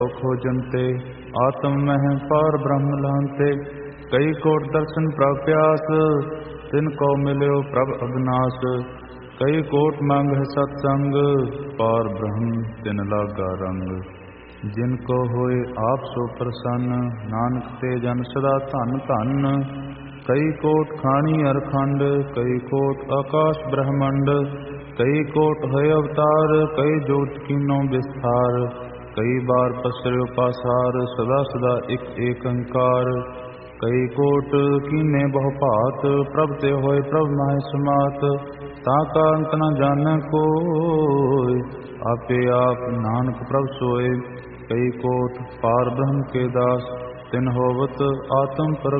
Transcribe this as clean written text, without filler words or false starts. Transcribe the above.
खोजन्ते आत्म मह पार ब्रह्म लांते। कई कोट दर्शन प्रभ प्यास तिनको मिल्यो प्रभ अविनाश। कई कोट मांग है सत्संग पार ब्रह्म तिन लागा रंग। जिनको होए आप सो प्रसन्न नानक ते जन सदा धन धन। कई कोट खानी अरखंड कई कोट आकाश ब्रह्मंड। कई कोट है अवतार कई जोत कीनो विस्तार। कई बार पसर्यो पासार सदा सदा एक एक अंकार। कई कोट कीने बहु भात प्रभ ते होए प्रभ माहि समात। ताका अंत न जाने कोय आपे आप नानक प्रभ सोए। कई कोट पार ब्रह्म के दास तिन होवत आत्म पर